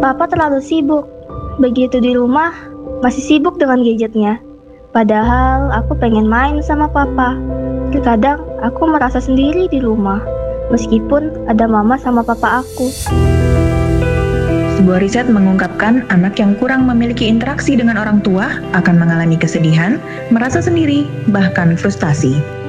Papa terlalu sibuk. Begitu di rumah, masih sibuk dengan gadgetnya. Padahal aku pengen main sama papa. Terkadang aku merasa sendiri di rumah, meskipun ada mama sama papa aku. Sebuah riset mengungkapkan anak yang kurang memiliki interaksi dengan orang tua akan mengalami kesedihan, merasa sendiri, bahkan frustasi.